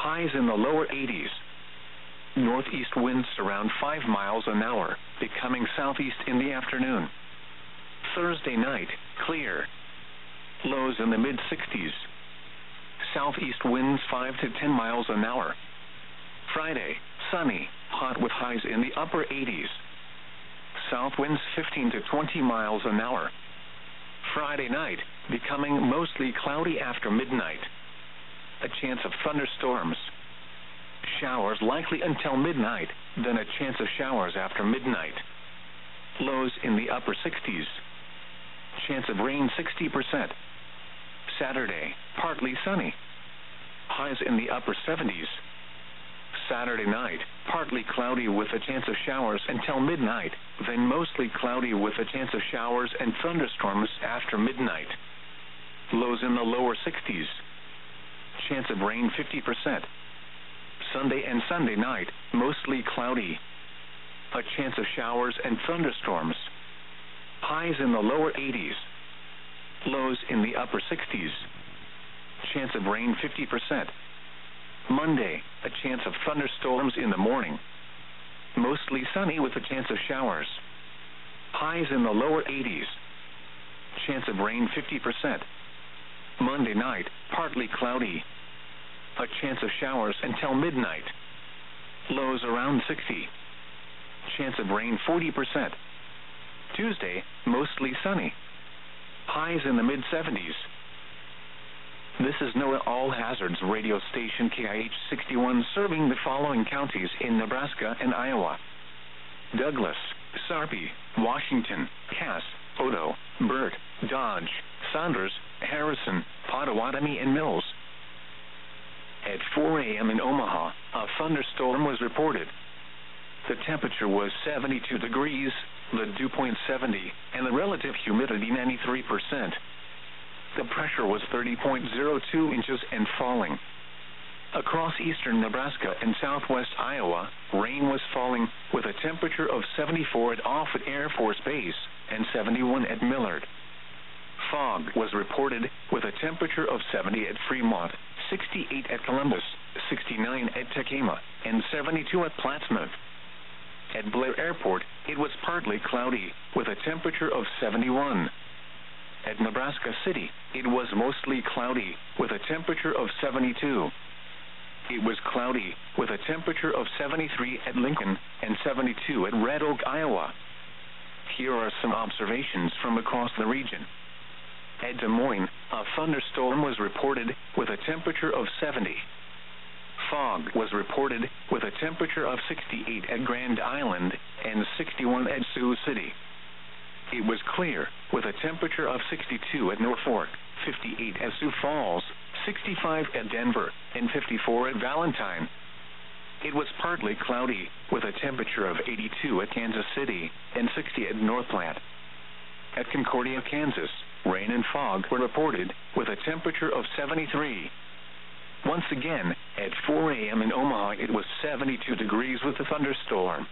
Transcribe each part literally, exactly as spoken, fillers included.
highs in the lower eighties. Northeast winds around five miles an hour, becoming southeast in the afternoon. Thursday night, clear. Lows in the mid-sixties. Southeast winds five to ten miles an hour. Friday, sunny, hot with highs in the upper eighties. South winds fifteen to twenty miles an hour. Friday night, becoming mostly cloudy after midnight. A chance of thunderstorms. Showers likely until midnight, then a chance of showers after midnight. Lows in the upper sixties. Chance of rain sixty percent. Saturday, partly sunny. Highs in the upper seventies. Saturday night, partly cloudy with a chance of showers until midnight, then mostly cloudy with a chance of showers and thunderstorms after midnight. Lows in the lower sixties. Chance of rain fifty percent. Sunday and Sunday night, mostly cloudy. A chance of showers and thunderstorms. Highs in the lower eighties. Lows in the upper sixties. Chance of rain fifty percent. Monday, a chance of thunderstorms in the morning. Mostly sunny with a chance of showers. Highs in the lower eighties. Chance of rain fifty percent. Monday night, partly cloudy. A chance of showers until midnight. Lows around sixty. Chance of rain forty percent. Tuesday, mostly sunny. Highs in the mid-seventies. This is NOAA All Hazards radio station K I H sixty-one, serving the following counties in Nebraska and Iowa: Douglas, Sarpy, Washington, Cass, Odo, Burt, Dodge, Saunders, Harrison, Pottawatomie, and Mills. At four a m in Omaha, a thunderstorm was reported. The temperature was seventy-two degrees, the dew point seventy, and the relative humidity ninety-three percent. The pressure was thirty point zero two inches and falling. Across eastern Nebraska and southwest Iowa, rain was falling, with a temperature of seventy-four at Offutt Air Force Base and seventy-one at Millard. Fog was reported, with a temperature of seventy at Fremont, sixty-eight at Columbus, sixty-nine at Tekema, and seventy-two at Plattsmouth. At Blair Airport, it was partly cloudy, with a temperature of seventy-one. At Nebraska City, it was mostly cloudy, with a temperature of seventy-two. It was cloudy, with a temperature of seventy-three at Lincoln and seventy-two at Red Oak, Iowa. Here are some observations from across the region. At Des Moines, a thunderstorm was reported, with a temperature of seventy. Fog was reported, with a temperature of sixty-eight at Grand Island and sixty-one at Sioux City. It was clear, with a temperature of sixty-two at Norfolk, fifty-eight at Sioux Falls, sixty-five at Denver, and fifty-four at Valentine. It was partly cloudy, with a temperature of eighty-two at Kansas City and sixty at North Platte. At Concordia, Kansas, rain and fog were reported, with a temperature of seventy-three. Once again, at four a m in Omaha, it was seventy-two degrees with a thunderstorm.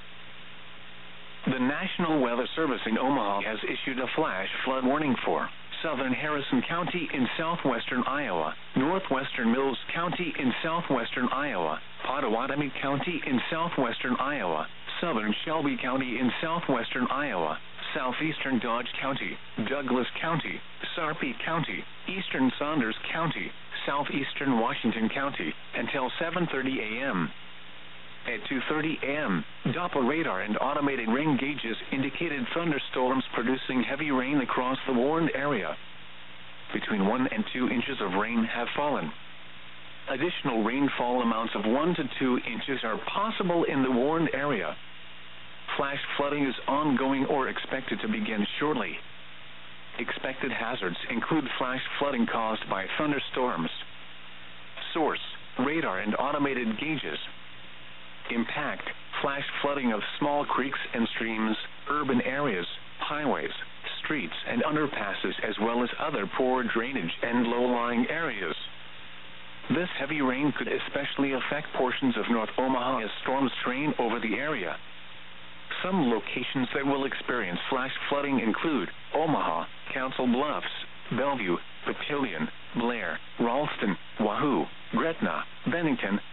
The National Weather Service in Omaha has issued a flash flood warning for southern Harrison County in southwestern Iowa, northwestern Mills County in southwestern Iowa, Pottawatomie County in southwestern Iowa, southern Shelby County in southwestern Iowa, southeastern Dodge County, Douglas County, Sarpy County, eastern Saunders County, southeastern Washington County, until seven thirty a m At two thirty a m, Doppler radar and automated rain gauges indicated thunderstorms producing heavy rain across the warned area. Between one and two inches of rain have fallen. Additional rainfall amounts of one to two inches are possible in the warned area. Flash flooding is ongoing or expected to begin shortly. Expected hazards include flash flooding caused by thunderstorms. Source: radar and automated gauges. Impact: flash flooding of small creeks and streams, urban areas, highways, streets, and underpasses, as well as other poor drainage and low-lying areas. This heavy rain could especially affect portions of North Omaha as storms train over the area. Some locations that will experience flash flooding include Omaha, Council Bluffs, Bellevue, Papillion, Blair, Ralston, Wahoo, Gretna, Bennington,